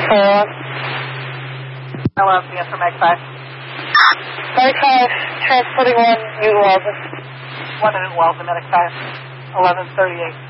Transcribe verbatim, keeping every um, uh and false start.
four. Hello, answer Mag five. Mag five, transporting one, Newton Walden. One Newton Walden, Medic five, eleven thirty-eight.